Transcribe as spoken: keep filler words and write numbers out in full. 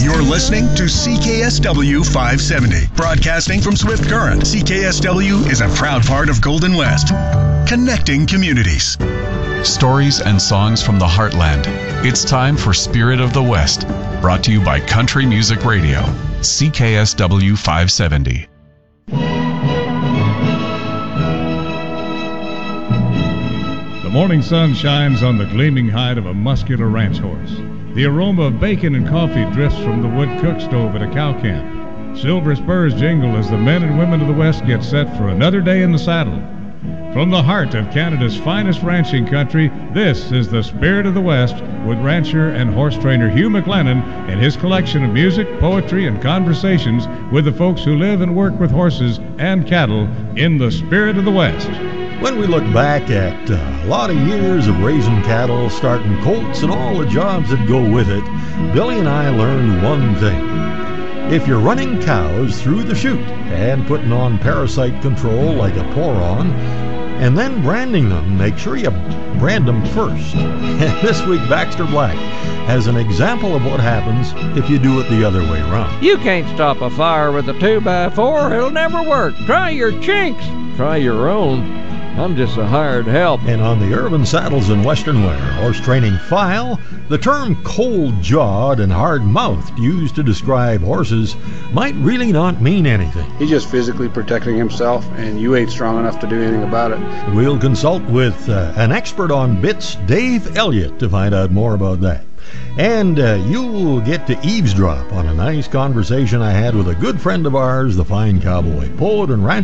You're listening to C K S W five seventy, broadcasting from Swift Current. C K S W is a proud part of Golden West, connecting communities. Stories and songs from the heartland. It's time for Spirit of the West, brought to you by Country Music Radio, C K S W five seventy. The morning sun shines on the gleaming hide of a muscular ranch horse. The aroma of bacon and coffee drifts from the wood cook stove at a cow camp. Silver spurs jingle as the men and women of the West get set for another day in the saddle. From the heart of Canada's finest ranching country, this is the Spirit of the West with rancher and horse trainer Hugh McLennan and his collection of music, poetry, and conversations with the folks who live and work with horses and cattle in the Spirit of the West. When we look back at uh, a lot of years of raising cattle, starting colts, and all the jobs that go with it, Billy and I learned one thing. If you're running cows through the chute and putting on parasite control like a pour-on, and then branding them, make sure you brand them first. And this week, Baxter Black has an example of what happens if you do it the other way around. You can't stop a fire with a two by four. It'll never work. Try your chinks. Try your own. I'm just a hired help. And on the Urban Saddles and Western Wear Horse Training File, the term cold-jawed and hard-mouthed used to describe horses might really not mean anything. He's just physically protecting himself, and you ain't strong enough to do anything about it. We'll consult with uh, an expert on bits, Dave Elliott, to find out more about that. And uh, you'll get to eavesdrop on a nice conversation I had with a good friend of ours, the fine cowboy, poet, and rancher